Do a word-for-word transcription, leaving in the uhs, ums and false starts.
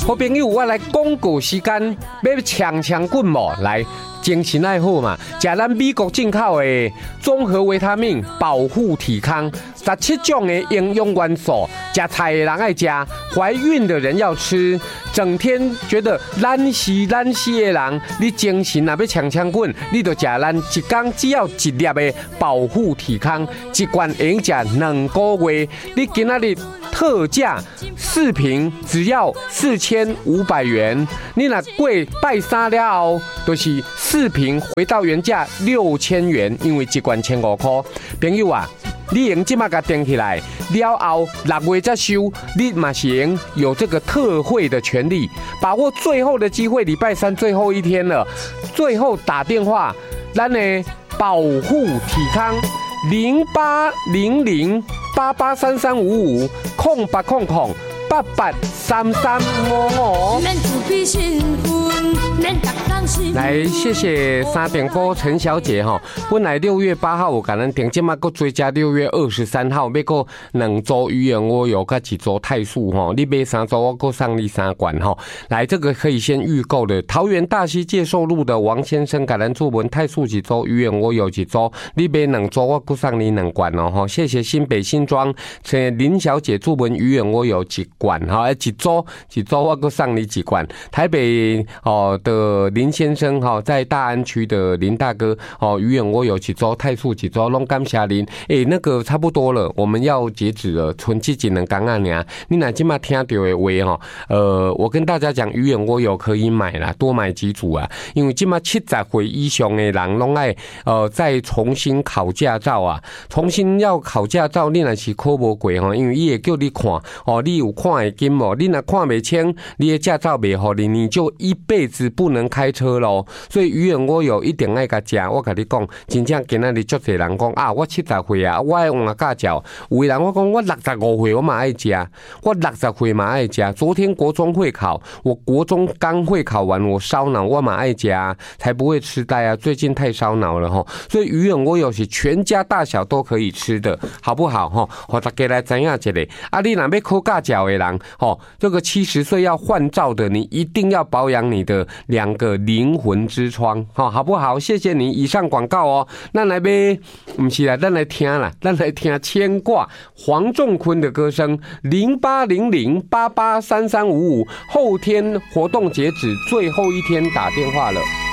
好朋友，我来广告时间，要强强棍无来。精神爱好嘛，食咱美国进口的综合维他命，保护体康，十七种的营养元素，食菜的人爱食，怀孕的人要吃。整天觉得懒死懒死的人，你精神若要强强棍，你就食咱一天只要一粒的保护体康，一罐会用食两个月。你今仔日特价四瓶只要四千五百元，你若过拜三了后，就是四瓶回到原价六千元，因为一罐千五块。朋友啊，你用即马甲订起来，了后六月再收，你嘛是用有这个特惠的权利，把握最后的机会，礼拜三最后一天了，最后打电话，咱的保护体康零八零零八八三三五五空八空空八八三三五五。来，谢谢三点歌陈小姐哈。本来六月八号有甲咱订，即马搁追加六月二十三号，要搁两组鱼圆我有甲一组泰素哈。你买三组，我搁送你三罐哈。来，这个可以先预购的。桃园大溪介寿路的王先生甲咱做文泰素一组，鱼圆我有一组，你买两组，我搁送你两罐哦哈。谢谢新北新庄林小姐做文鱼圆我有一罐哈，一组一组我搁送你几罐。台北哦的林先生哈，在大安区的林大哥哦，鱼圆我有几周，泰素几周，龙岗霞林，哎，那个差不多了，我们要截止了，存几几能刚啊娘，你哪今嘛听到的话哈，呃，我跟大家讲，鱼圆我有可以买啦，多买几组啊，因为今嘛七十岁以上的人拢爱呃再重新考驾照啊，重新要考驾照，你若是考无过哈，因为伊会叫你看哦，你有看会金无，你若看袂清，你的驾照袂好你，你就一辈子不能开车咯。所以鱼圆我有一定爱甲食，我甲你讲，真正今仔日足侪人讲啊，我七十岁啊，我爱换驾照。有的人我讲我六十五岁我嘛爱食，我六十岁嘛爱食。昨天国中会考，我国中刚会考完，我烧脑我嘛爱食，才不会痴呆啊。最近太烧脑了吼，所以鱼圆我有是全家大小都可以吃的，好不好吼？我大家来知影一下。啊，你若要考驾照的人，吼，这个七十岁要换照的，你一定要保养你的两个灵魂之窗，好，好不好？谢谢你。以上广告哦。咱来呗，不是啦，咱来听啦，咱来听牵挂黄仲坤的歌声，零八零零八八三三五五，后天活动截止，最后一天打电话了。